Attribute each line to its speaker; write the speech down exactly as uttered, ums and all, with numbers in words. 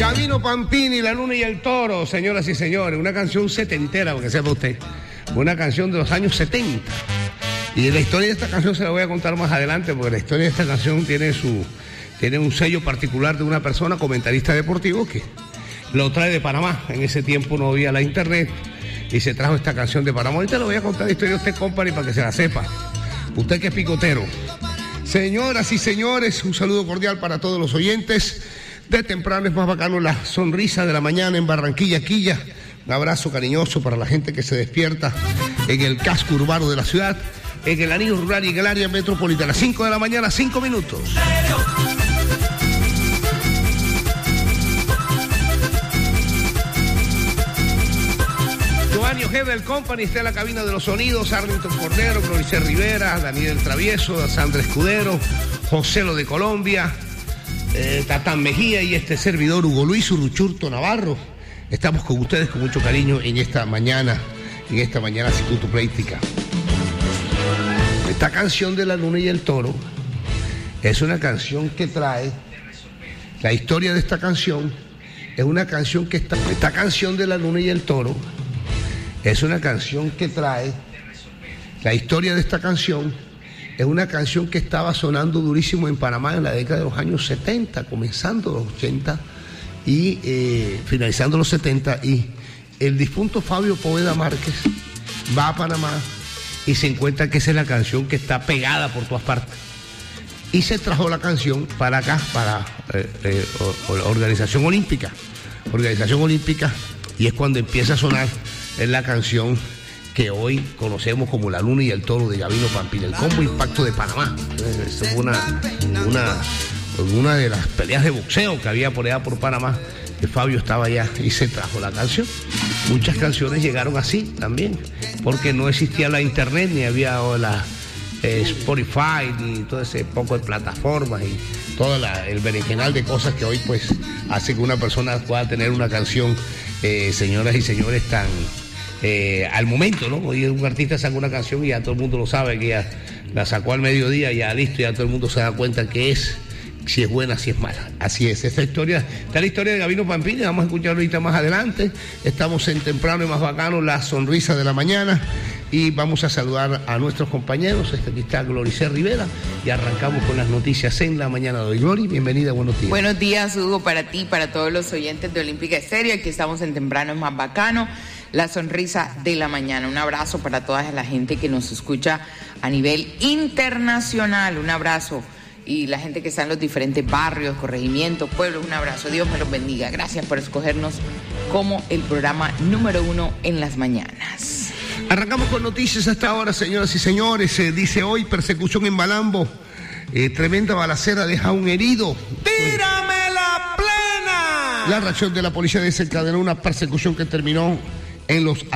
Speaker 1: Gabino Pampini, La Luna y el Toro, señoras y señores, una canción setentera, porque sepa usted, una canción de los años setenta. Y la historia de esta canción se la voy a contar más adelante, porque la historia de esta canción tiene su tiene un sello particular de una persona, comentarista deportivo, que lo trae de Panamá. En ese tiempo no había la internet y se trajo esta canción de Panamá. Ahorita le voy a contar la historia de usted, compadre, para que se la sepa. Usted que es picotero. Señoras y señores, un saludo cordial para todos los oyentes. De temprano es más bacano la sonrisa de la mañana en Barranquilla, Quilla. Un abrazo cariñoso para la gente que se despierta en el casco urbano de la ciudad, en el anillo rural y en el área metropolitana. cinco de la mañana, cinco minutos. Giovanni Ojeda del Company está en la cabina de los sonidos. Arlington Cordero, Clorice Rivera, Daniel Travieso, Sandra Escudero, José Lo de Colombia, eh, Tatán Mejía y este servidor Hugo Luis Uruchurto Navarro. Estamos con ustedes con mucho cariño en esta mañana, en esta mañana ciclopleitica. Esta canción de La Luna y el Toro es una canción que trae la historia de esta canción. Es una canción que está. Esta canción de La Luna y el Toro es una canción que trae la historia de esta canción. Es una canción que estaba sonando durísimo en Panamá en la década de los años setenta, comenzando los ochenta y eh, finalizando los setenta. Y el difunto Fabio Poveda Márquez va a Panamá y se encuentra que esa es la canción que está pegada por todas partes. Y se trajo la canción para acá, para eh, eh, la Organización Olímpica. Organización Olímpica, y es cuando empieza a sonar en la canción que hoy conocemos como La Luna y el Toro de Gabino Pampini, el combo impacto de Panamá. Esa fue una, una, una de las peleas de boxeo que había por allá por Panamá, que Fabio estaba allá y se trajo la canción. Muchas canciones llegaron así también, porque no existía la internet, ni había la eh, Spotify, ni todo ese poco de plataformas y todo la, el berenjenal de cosas que hoy pues hace que una persona pueda tener una canción, eh, señoras y señores, tan eh, al momento, ¿no? Hoy un artista saca una canción y ya todo el mundo lo sabe, que ya la sacó al mediodía, ya listo, ya todo el mundo se da cuenta que es, si es buena, si es mala. Así es, esta historia, está la historia de Gabino Pampini, vamos a escuchar ahorita más adelante. Estamos en Temprano y Más Bacano, la sonrisa de la mañana, y vamos a saludar a nuestros compañeros. Este aquí está Clorice Rivera y arrancamos con las noticias en la mañana de hoy. Glori, bienvenida, buenos días.
Speaker 2: Buenos días, Hugo, para ti, para todos los oyentes de Olímpica Estéreo. Aquí estamos en Temprano y Más Bacano, la sonrisa de la mañana. Un abrazo para toda la gente que nos escucha a nivel internacional. Un abrazo. Y la gente que está en los diferentes barrios, corregimientos, pueblos, un abrazo. Dios me los bendiga. Gracias por escogernos como el programa número uno en las mañanas.
Speaker 1: Arrancamos con noticias hasta ahora, señoras y señores. Eh, dice hoy, persecución en Malambo. Eh, tremenda balacera deja un herido.
Speaker 3: ¡Tírame la plena!
Speaker 1: La reacción de la policía desencadenó una persecución que terminó en los